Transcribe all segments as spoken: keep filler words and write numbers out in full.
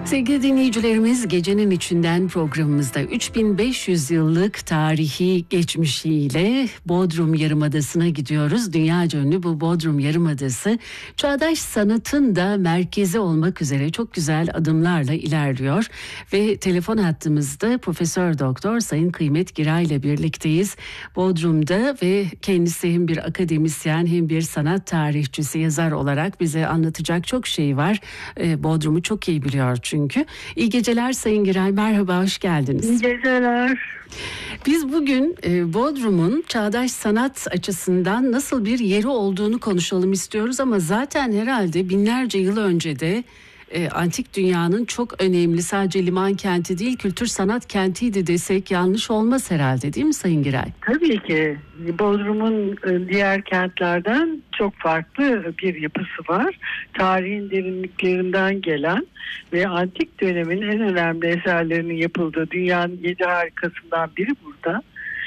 Sevgili dinleyicilerimiz, Gecenin İçinden programımızda üç bin beş yüz yıllık tarihi geçmişiyle Bodrum Yarımadası'na gidiyoruz. Dünyaca ünlü bu Bodrum Yarımadası çağdaş sanatın da merkezi olmak üzere çok güzel adımlarla ilerliyor ve telefon hattımızda Profesör Doktor Sayın Kıymet Giray ile birlikteyiz. Bodrum'da ve kendisi hem bir akademisyen hem bir sanat tarihçisi, yazar olarak bize anlatacak çok şey var. Bodrum'u çok iyi biliyor çünkü. İyi geceler Sayın Giray, merhaba, hoş geldiniz. İyi geceler. Biz bugün e, Bodrum'un çağdaş sanat açısından nasıl bir yeri olduğunu konuşalım istiyoruz ama zaten herhalde binlerce yıl önce de e, antik dünyanın çok önemli, sadece liman kenti değil, kültür sanat kentiydi desek yanlış olmaz herhalde, değil mi Sayın Giray? Tabii ki. Bodrum'un diğer kentlerden çok farklı bir yapısı var. Tarihin derinliklerinden gelen ve antik dönemin en önemli eserlerinin yapıldığı dünyanın yedi harikasından biri burada.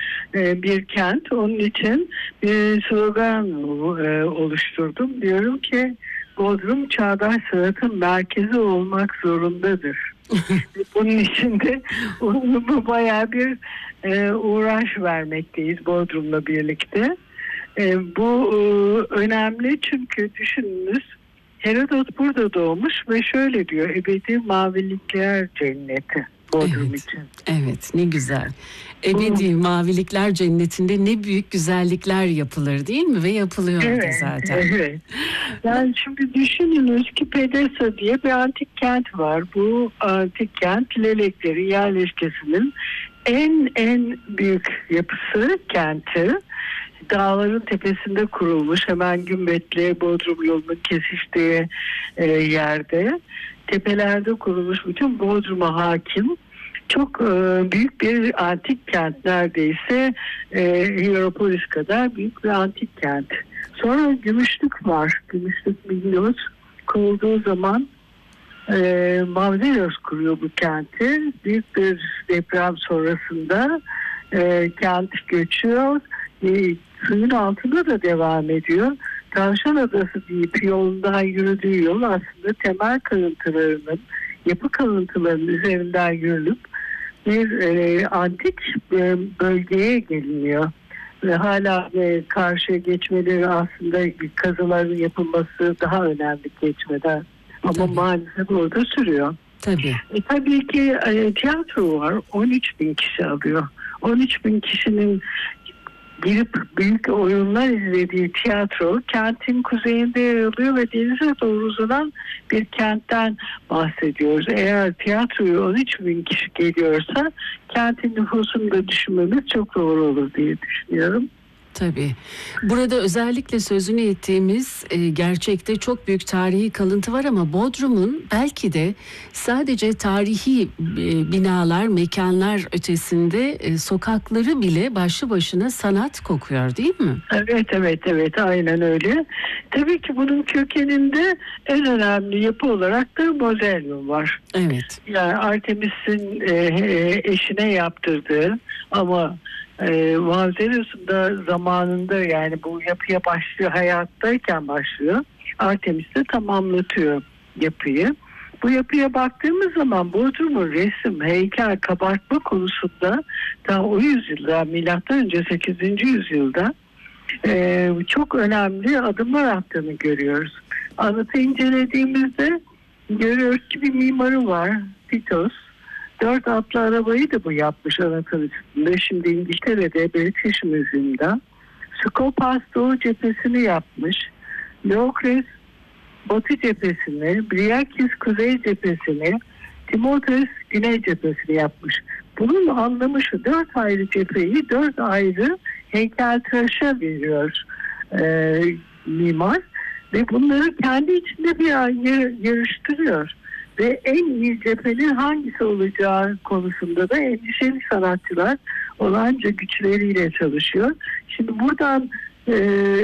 Bir kent. Onun için bir slogan oluşturdum. Diyorum ki Bodrum çağdaş sanatın merkezi olmak zorundadır. Bunun için de bu bayağı bir e, uğraş vermekteyiz Bodrum'la birlikte. E, bu e, önemli çünkü düşününüz, Herodot burada doğmuş ve şöyle diyor: ebedi mavilikler cenneti Bodrum evet, için. Evet, ne güzel. Ebedi hmm. mavilikler cennetinde ne büyük güzellikler yapılır, değil mi? Ve yapılıyor evet, da zaten. Evet. Yani şimdi düşününüz ki Pedesa diye bir antik kent var. Bu antik kent Lelekleri yerleşkesinin en en büyük yapısı, kenti. Dağların tepesinde kurulmuş, hemen Gümbetli Bodrum yolunun kesiştiği e, yerde. Tepelerde kurulmuş, bütün Bodrum'a hakim. Çok e, büyük bir antik kent, neredeyse e, Hierapolis kadar büyük bir antik kent. Sonra Gümüşlük var. Gümüşlük Milos kurulduğu zaman e, Mavzelios kuruyor bu kenti. Büyük bir deprem sonrasında e, kent göçüyor. E, suyun altında da devam ediyor. Tavşan Adası deyip yolundan yürüdüğü yol aslında temel kalıntılarının, yapı kalıntılarının üzerinden yürünüp bir e, antik e, bölgeye geliniyor. Ve hala e, karşıya geçmeleri, aslında kazıların yapılması daha önemli geçmeden. Ama tabii, maalesef orada sürüyor. Tabii. E, tabii ki e, tiyatro var. on üç bin kişi alıyor. on üç bin kişinin girip büyük oyunlar izlediği tiyatro kentin kuzeyinde yer alıyor ve denize doğru uzanan bir kentten bahsediyoruz. Eğer tiyatroya on üç bin kişi geliyorsa kentin nüfusunu da düşünmemiz çok doğru olur diye düşünüyorum. Tabii. Burada özellikle sözünü ettiğimiz e, gerçekte çok büyük tarihi kalıntı var ama Bodrum'un belki de sadece tarihi e, binalar, mekanlar ötesinde e, sokakları bile başlı başına sanat kokuyor, değil mi? Evet, evet, evet. Aynen öyle. Tabii ki bunun kökeninde en önemli yapı olarak da Mozellium var. Evet. Yani Artemis'in e, eşine yaptırdığı ama Ee, Mavzelios'un da zamanında, yani bu yapıya başlıyor, hayattayken başlıyor. Artemis'te tamamlatıyor yapıyı. Bu yapıya baktığımız zaman Bodrum'un resim, heykel, kabartma konusunda daha o yüzyılda, milattan önce sekizinci yüzyılda e, çok önemli adımlar attığını görüyoruz. Anıtı incelediğimizde görüyoruz ki bir mimarı var, Titos. Dört atlı arabayı da bu yapmış anıtın üstünde. Şimdi İngiltere'de British Museum'da. Skopas Doğu cephesini yapmış. Leokres Batı cephesini, Briakis Kuzey cephesini, Timotheus Güney cephesini yapmış. Bunun anlamı şu: dört ayrı cepheyi dört ayrı heykeltıraşa veriyor e, mimar ve bunları kendi içinde bir yarıştırıyor. Ve en iyi cephenin hangisi olacağı konusunda da endişeli sanatçılar olanca güçleriyle çalışıyor. Şimdi buradan e,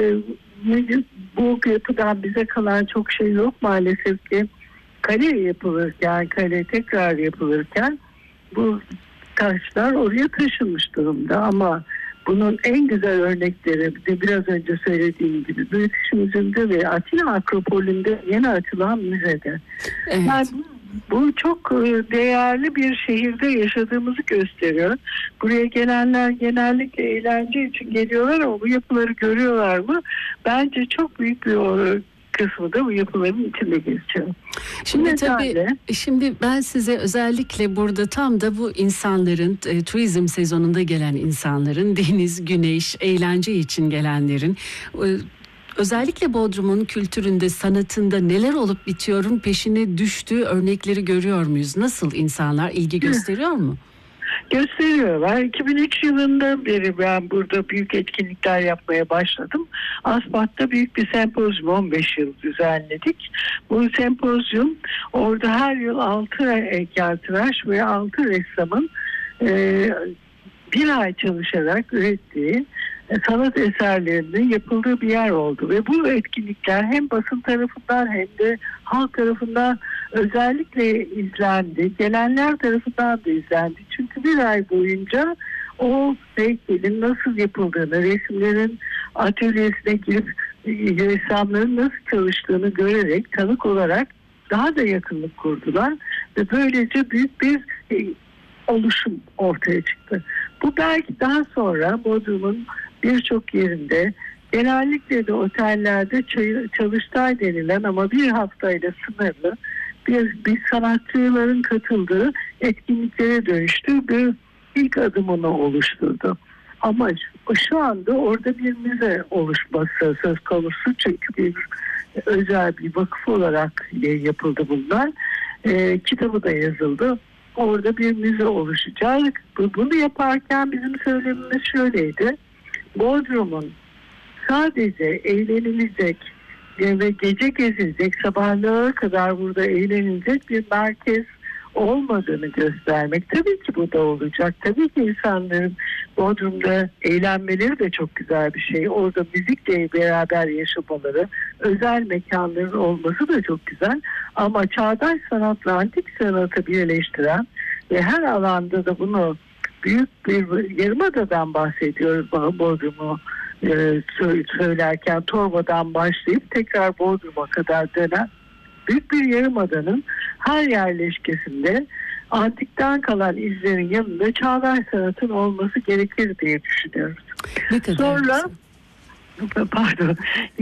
bu yapıdan bize kalan çok şey yok maalesef ki. Kale yapılırken, kale tekrar yapılırken bu taşlar oraya taşınmış durumda ama bunun en güzel örnekleri de biraz önce söylediğim gibi British Museum'da ve Atina Akropolü'nde yeni açılan müzede. Evet. Yani Bu çok e, değerli bir şehirde yaşadığımızı gösteriyor. Buraya gelenler genellikle eğlence için geliyorlar ama bu yapıları görüyorlar mı? Bence çok büyük bir o kısmı da bu yapıların içinde geçiyor. Şimdi tabii, şimdi ben size özellikle burada tam da bu insanların, e, turizm sezonunda gelen insanların, deniz, güneş, eğlence için gelenlerin, e, özellikle Bodrum'un kültüründe, sanatında neler olup bitiyorun peşine düştüğü örnekleri görüyor muyuz? Nasıl insanlar ilgi gösteriyor mu? Gösteriyorlar. iki bin üç yılından beri ben burada büyük etkinlikler yapmaya başladım. Asbat'ta büyük bir sempozyum on beş yıl düzenledik. Bu sempozyum orada her yıl altı heykeltıraş ve altı ressamın e, bir ay çalışarak ürettiği sanat eserlerinin yapıldığı bir yer oldu ve bu etkinlikler hem basın tarafından hem de halk tarafından özellikle izlendi. Gelenler tarafından da izlendi. Çünkü bir ay boyunca o heykelin nasıl yapıldığını, resimlerin atölyesine girip ressamların nasıl çalıştığını görerek, tanık olarak daha da yakınlık kurdular ve böylece büyük bir oluşum ortaya çıktı. Bu belki daha sonra Bodrum'un birçok yerinde, genellikle de otellerde çalıştay denilen ama bir haftayla sınırlı bir, bir sanatçıların katıldığı etkinliklere dönüştü. Bir ilk adımını oluşturdu. Ama şu anda orada bir müze oluşması söz konusu, çünkü bir özel bir vakıf olarak yapıldı bunlar. E, kitabı da yazıldı. Orada bir müze oluşacak. Bunu yaparken bizim söylemimiz şöyleydi. Bodrum'un sadece eğlenilecek ve gece gezilecek, sabahlara kadar burada eğlenilecek bir merkez olmadığını göstermek. Tabii ki bu da olacak. Tabii ki insanların Bodrum'da eğlenmeleri de çok güzel bir şey. Orada müzikle beraber yaşamaları, özel mekanların olması da çok güzel. Ama çağdaş sanatla antik sanatı birleştiren ve her alanda da bunu büyük bir yarımadadan bahsediyoruz Bodrum'u e, söylerken, Torbadan başlayıp tekrar Bodrum'a kadar dönen büyük bir yarımadanın her yerleşkesinde antikten kalan izlerin yanında çağdaş sanatın olması gerekir diye düşünüyoruz. Ne kadar Sonra güzel. pardon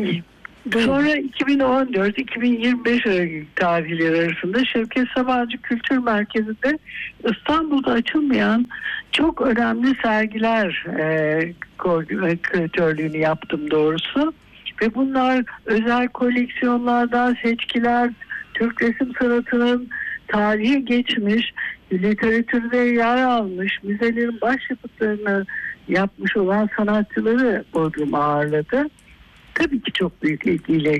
Sonra iki bin on dört iki bin yirmi beş tarihleri arasında Şevket Sabancı Kültür Merkezi'nde İstanbul'da açılmayan çok önemli sergiler e, küratörlüğünü yaptım doğrusu. Ve bunlar özel koleksiyonlardan seçkiler, Türk resim sanatının tarihi geçmiş, literatürde yer almış, müzelerin başyapıtlarını yapmış olan sanatçıları Bodrum ağırladı. Tabii ki çok büyük ilgiyle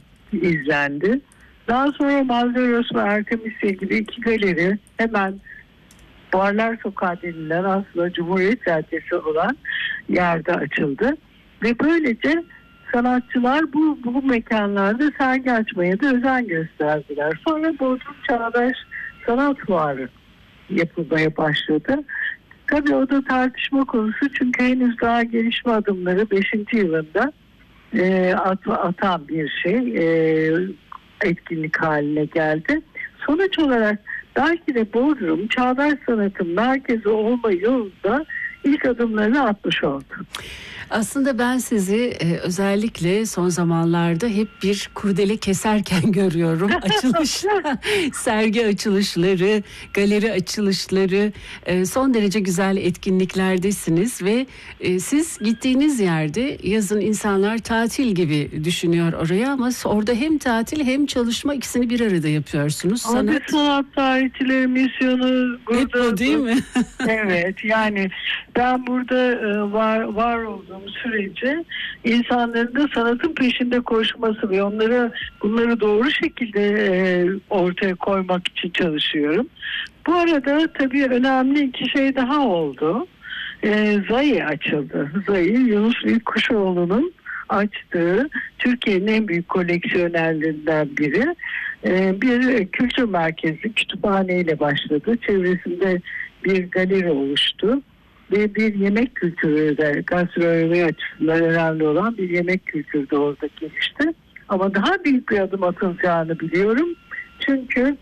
izlendi. Daha sonra Malzeros ve Artemisya gibi iki galeri hemen Barlar Sokağı denilen aslında Cumhuriyet Caddesi olan yerde açıldı. Ve böylece sanatçılar bu, bu mekanlarda sergi açmaya da özen gösterdiler. Sonra Bodrum Çağdaş Sanat Fuarı yapılmaya başladı. Tabii o da tartışma konusu, çünkü henüz daha gelişme adımları beşinci yılında e, at, atan bir şey e, etkinlik haline geldi. Sonuç olarak belki de Bodrum çağdaş sanatın merkezi olma yolunda ilk adımlarını atmış oldu. Aslında ben sizi e, özellikle son zamanlarda hep bir kurdele keserken görüyorum. Açılış, sergi açılışları, galeri açılışları, e, son derece güzel etkinliklerdesiniz ve e, siz gittiğiniz yerde yazın insanlar tatil gibi düşünüyor oraya, ama orada hem tatil hem çalışma, ikisini bir arada yapıyorsunuz. Sanat, Abi, sanat tarihçileri misyonu burada. Hep o değil mi? Evet, yani ben burada e, var, var olduğum sürece insanların da sanatın peşinde koşması ve onları bunları doğru şekilde e, ortaya koymak için çalışıyorum. Bu arada tabii önemli iki şey daha oldu. E, Zayi açıldı. Zayi, Yunus Büyükkuşoğlu'nun açtığı Türkiye'nin en büyük koleksiyonerlerinden biri. E, bir kültür merkezi, kütüphaneyle başladı. Çevresinde bir galeri oluştu. Ve bir yemek kültürü de, gastronomi açısından önemli olan bir yemek kültürü de orada gelişti. Ama daha büyük bir adım atılacağını biliyorum. Çünkü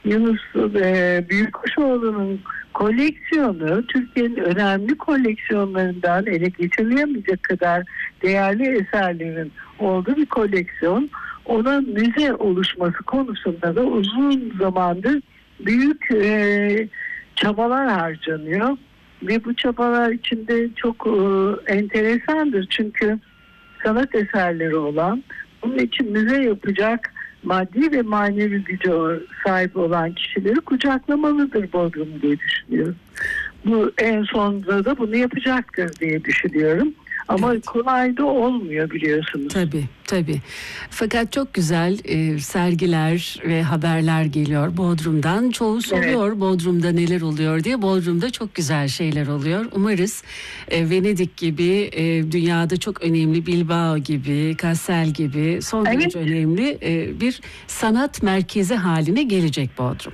Yunus e, Büyükuşoğlu'nun koleksiyonu Türkiye'nin önemli koleksiyonlarından, ele geçirilemeyecek kadar değerli eserlerin olduğu bir koleksiyon. Ona müze oluşması konusunda da uzun zamandır büyük e, çabalar harcanıyor. Ve bu çabalar içinde çok e, enteresandır. Çünkü sanat eserleri olan, bunun için müze yapacak maddi ve manevi gücü sahip olan kişileri kucaklamalıdır Bodrum diye düşünüyorum. Bu en sonunda da bunu yapacaktır diye düşünüyorum. Ama evet, kolay da olmuyor biliyorsunuz. Tabii tabii. Fakat çok güzel e, sergiler ve haberler geliyor Bodrum'dan. Çoğu soruyor evet, Bodrum'da neler oluyor diye. Bodrum'da çok güzel şeyler oluyor. Umarız e, Venedik gibi, e, dünyada çok önemli Bilbao gibi, Kassel gibi son derece evet, önemli e, bir sanat merkezi haline gelecek Bodrum.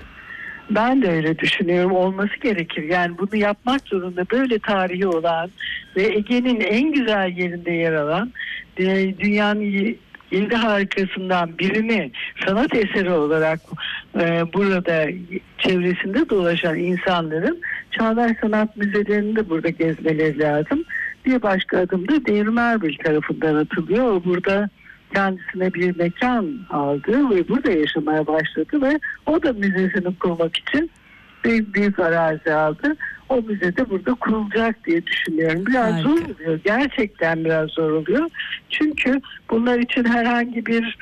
Ben de öyle düşünüyorum, olması gerekir. Yani bunu yapmak zorunda, böyle tarihi olan ve Ege'nin en güzel yerinde yer alan, dünyanın yedi harikasından birini sanat eseri olarak e, burada çevresinde dolaşan insanların Çağdaş Sanat Müzelerini de burada gezmeleri lazım. Bir başka adım da Devrim Erbil tarafından atılıyor. O burada kendisine bir mekan aldı ve burada yaşamaya başladı ve o da müzesini kurmak için büyük büyük arazi aldı. O müze de burada kurulacak diye düşünüyorum. Biraz Harika. zor oluyor. Gerçekten biraz zor oluyor. Çünkü bunlar için herhangi bir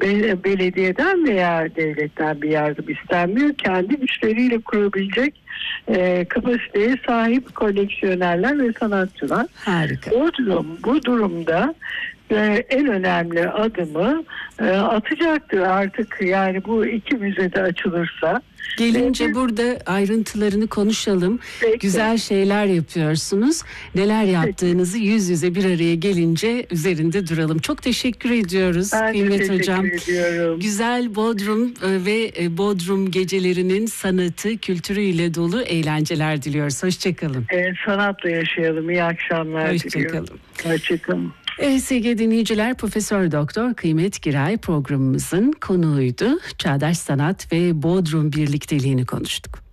belediyeden veya devletten bir yardım istenmiyor. Kendi güçleriyle kurabilecek e, kapasiteye sahip koleksiyonerler ve sanatçılar. Harika. O durum, bu durumda Ee, en önemli adımı e, atacaktır artık, yani bu iki müzede açılırsa. Gelince Peki, burada ayrıntılarını konuşalım. Peki. Güzel şeyler yapıyorsunuz. Neler yaptığınızı Peki. yüz yüze bir araya gelince üzerinde duralım. Çok teşekkür ediyoruz ben Kıymet teşekkür Hocam. Ediyorum. Güzel Bodrum ve Bodrum gecelerinin sanatı, kültürüyle dolu eğlenceler diliyoruz. Hoşçakalın. Evet, sanatla yaşayalım. İyi akşamlar Hoşçakalın. diliyorum. Hoşçakalın. Evet sevgili dinleyiciler, Profesör Doktor Kıymet Giray programımızın konuğuydu. Çağdaş Sanat ve Bodrum birlikteliğini konuştuk.